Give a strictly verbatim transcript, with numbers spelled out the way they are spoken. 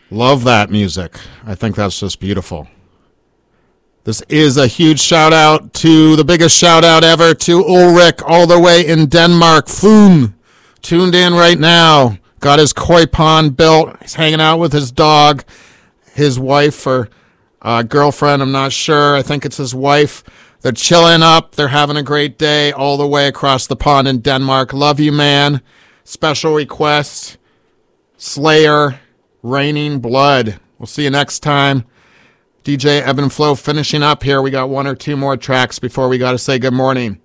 Love that music. I think that's just beautiful. This is a huge shout out to the biggest shout out ever to Ulrich all the way in Denmark. Foon, tuned in right now. Got his koi pond built. He's hanging out with his dog, his wife or uh, girlfriend. I'm not sure. I think it's his wife. They're chilling up. They're having a great day all the way across the pond in Denmark. Love you, man. Special request. Slayer, Raining Blood. We'll see you next time. D J Ebb and Flow finishing up here. We got one or two more tracks before we got to say good morning.